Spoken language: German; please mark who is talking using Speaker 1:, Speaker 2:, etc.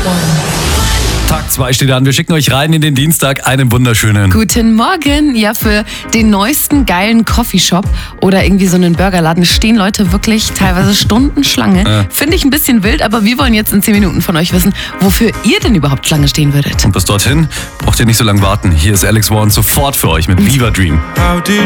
Speaker 1: Tag 2 steht an. Wir schicken euch rein in den Dienstag. Einen wunderschönen.
Speaker 2: Guten Morgen. Ja, für den neuesten geilen Coffeeshop oder irgendwie so einen Burgerladen stehen Leute wirklich teilweise Stundenschlange. Finde ich ein bisschen wild, aber wir wollen jetzt in 10 Minuten von euch wissen, wofür ihr denn überhaupt Schlange stehen würdet.
Speaker 1: Und bis dorthin braucht ihr nicht so lange warten. Hier ist Alex Warren sofort für euch mit Viva Dream.
Speaker 3: How did